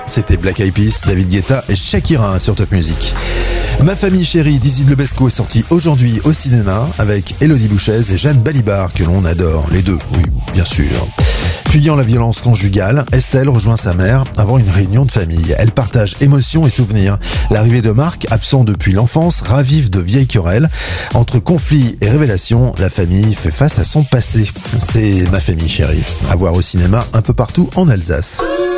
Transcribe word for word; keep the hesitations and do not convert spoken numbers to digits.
C'était Black Eyed Peas, David Guetta et Shakira sur Top Music. Ma famille chérie d'Izzy de Lebesco est sortie aujourd'hui au cinéma avec Élodie Bouchez et Jeanne Balibar que l'on adore, les deux, oui, bien sûr. Fuyant la violence conjugale, Estelle rejoint sa mère avant une réunion de famille. Elle partage émotions et souvenirs. L'arrivée de Marc, absent depuis l'enfance, ravive de vieilles querelles. Entre conflits et révélations, la famille fait face à son passé. C'est Ma famille chérie, à voir au cinéma un peu partout en Alsace.